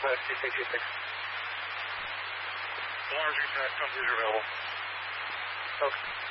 226. Alarms, you can come to your available. Okay.